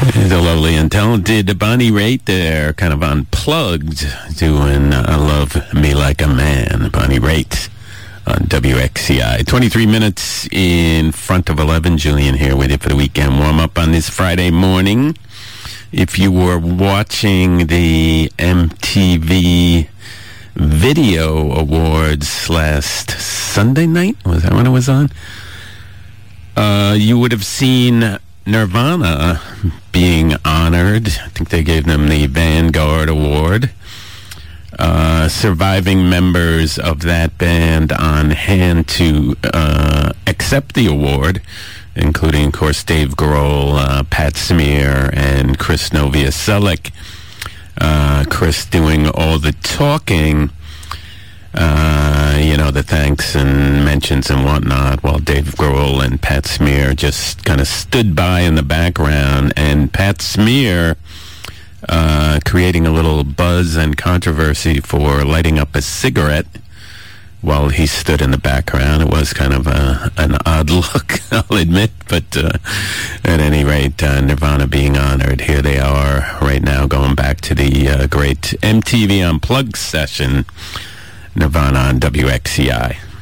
The lovely and talented Bonnie Raitt there, kind of unplugged, doing Love Me Like a Man. Bonnie Raitt on WXCI. 23 minutes in front of 11. Julian here with you for the weekend warm-up on this Friday morning. If you were watching the MTV Video Awards last Sunday night, was that when it was on? You would have seen Nirvana being honored. I think they gave them the Vanguard Award. Surviving members of that band on hand to accept the award, including, of course, Dave Grohl, Pat Smear, and Chris Novoselic. Chris doing all the talking, the thanks and mentions and whatnot, while Dave Grohl and Pat Smear just kind of stood by in the background, and Pat Smear creating a little buzz and controversy for lighting up a cigarette while he stood in the background. It was kind of an odd look, I'll admit, but at any rate, Nirvana being honored. Here they are right now, going back to the great MTV Unplugged session. Nirvana on WXCI.